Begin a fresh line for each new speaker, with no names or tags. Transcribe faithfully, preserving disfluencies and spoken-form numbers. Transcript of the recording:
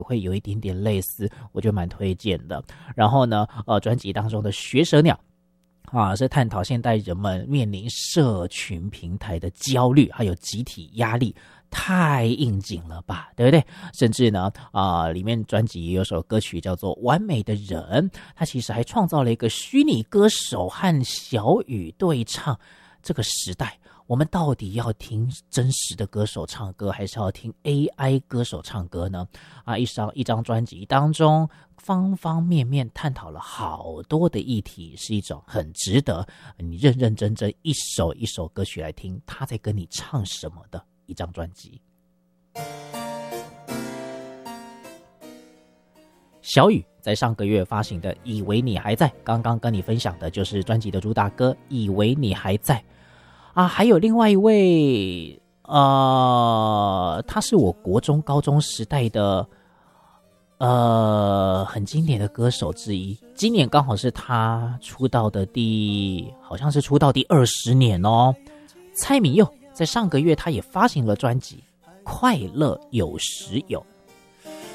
会有一点点类似，我觉得蛮推荐的。然后呢，呃，专辑当中的学舌鸟啊，是探讨现代人们面临社群平台的焦虑，还有集体压力，太应景了吧，对不对？甚至呢，啊、呃，里面专辑有首歌曲叫做《完美的人》，他其实还创造了一个虚拟歌手和小雨对唱。这个时代，我们到底要听真实的歌手唱歌，还是要听 A I 歌手唱歌呢？啊，一张一张专辑当中，方方面面探讨了好多的议题，是一种很值得你认认真真一首一首歌曲来听，他在跟你唱什么的一张专辑。小雨在上个月发行的《以为你还在》，刚刚跟你分享的就是专辑的主打歌《以为你还在》啊，还有另外一位，呃，他是我国中、高中时代的，呃，很经典的歌手之一。今年刚好是他出道的第，好像是出道第二十年哦。蔡旻佑在上个月他也发行了专辑《快乐有时有》。